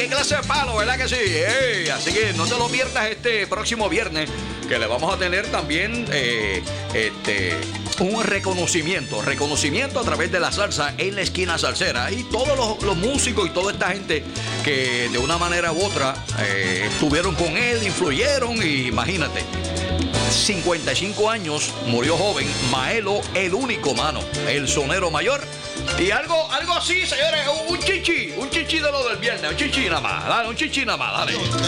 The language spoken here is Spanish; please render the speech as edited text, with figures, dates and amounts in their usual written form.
qué clase de palo, ¿verdad que sí? Así que no te lo pierdas este próximo viernes, que le vamos a tener también un reconocimiento a través de la salsa en la esquina salsera. Y todos los músicos y toda esta gente que de una manera u otra estuvieron con él, influyeron, y imagínate, 55 años, murió joven, Maelo, el único, mano, el sonero mayor. Y algo así, señores, un chichi de lo del viernes, un chichi nada más, dale.